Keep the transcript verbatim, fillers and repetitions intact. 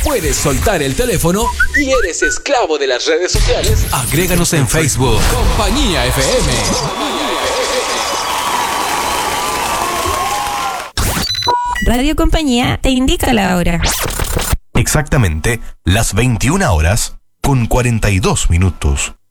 puedes soltar el teléfono y eres esclavo de las redes sociales, agréganos en Facebook. Compañía F M. Radio Compañía te indica la hora. Exactamente las veintiuna horas con cuarenta y dos minutos.